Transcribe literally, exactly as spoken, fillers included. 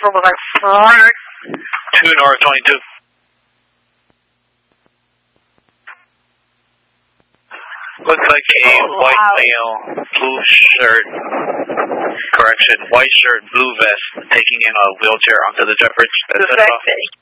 two North twenty-two. Looks like a oh, white wow. male, blue shirt, correction, white shirt, blue vest, taking in a wheelchair onto the jet bridge. Perfect.